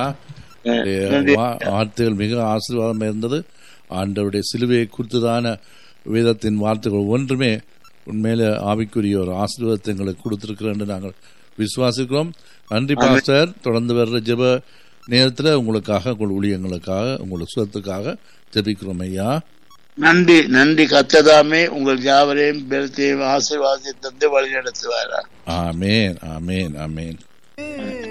வார்த்தைகள் மிக ஆசீர்வாதம் இருந்தது. ஆண்டவருடைய சிலுவையை குறித்ததான வேதத்தின் வார்த்தைகள் ஒன்றுமே உண்மையில ஆவிக்குரிய ஒரு ஆசீர்வாதத்தை எங்களுக்கு கொடுத்திருக்கிறோம் என்று நாங்கள் விசுவாசிக்கிறோம். நன்றி பாஸ்டர். தொடர்ந்து வர்ற ஜெப நேரத்தில் உங்களுக்காக, உங்கள் ஊழியங்களுக்காக, உங்களுக்கு சுகத்துக்காக ஜெபிக்கிறோம் ஐயா. நன்றி. நன்றி. கர்த்ததாமே உங்கள் யாவரையும் பெருத்தையும் ஆசீர்வாதத்தை தந்து வழி நடத்துவாரா. ஆமென். ஆமென். ஆமென்.